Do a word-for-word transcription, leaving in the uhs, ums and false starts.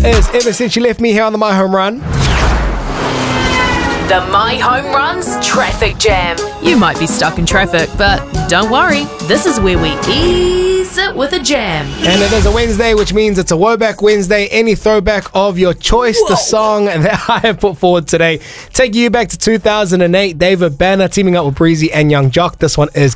is Ever Since You Left Me here on the My Home Run. The My Home Run's Traffic Jam. You might be stuck in traffic, but don't worry. This is where we ease it with a jam. And it is a Wednesday, which means it's a Woback Wednesday. Any throwback of your choice. Whoa. The song that I have put forward today, taking you back to two thousand eight. David Banner teaming up with Breezy and Young Jock. This one is